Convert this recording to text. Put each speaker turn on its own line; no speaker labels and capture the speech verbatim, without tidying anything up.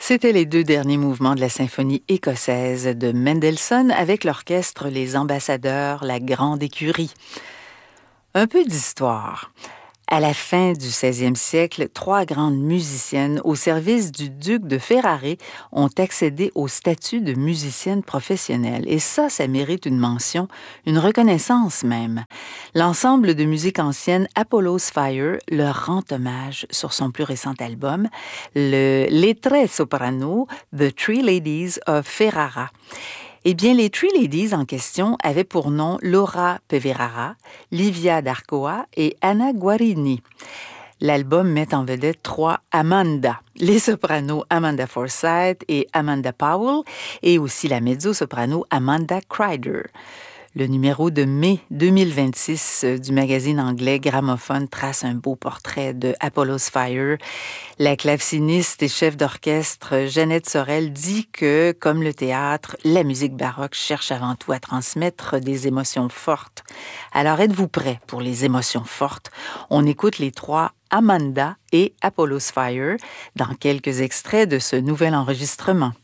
C'étaient les deux derniers mouvements de la symphonie écossaise de Mendelssohn avec l'orchestre Les Ambassadeurs, la Grande Écurie. Un peu d'histoire. À la fin du seizième siècle, trois grandes musiciennes au service du duc de Ferrare ont accédé au statut de musicienne professionnelle. Et ça, ça mérite une mention, une reconnaissance même. L'ensemble de musique ancienne Apollo's Fire leur rend hommage sur son plus récent album, le Les Tre Soprano, The Three Ladies of Ferrara. Eh bien, les Three Ladies en question avaient pour nom Laura Peverara, Livia d'Arcoa et Anna Guarini. L'album met en vedette trois Amanda, les sopranos Amanda Forsythe et Amanda Powell, et aussi la mezzo-soprano Amanda Crider. Le numéro de mai deux mille vingt-six du magazine anglais Gramophone trace un beau portrait de Apollo's Fire. La claveciniste et chef d'orchestre Jeannette Sorel dit que, comme le théâtre, la musique baroque cherche avant tout à transmettre des émotions fortes. Alors êtes-vous prêts pour les émotions fortes? On écoute les trois Amanda et Apollo's Fire dans quelques extraits de ce nouvel enregistrement.